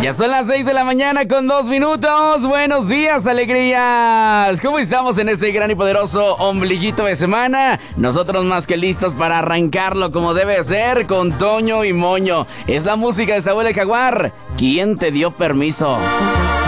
Ya son las 6 de la mañana con 2 minutos. Buenos días, alegrías. ¿Cómo estamos en este gran y poderoso ombliguito de semana? Nosotros más que listos para arrancarlo como debe ser, con Toño y Moño. Es la música de Saúl el Jaguar. ¿Quién te dio permiso?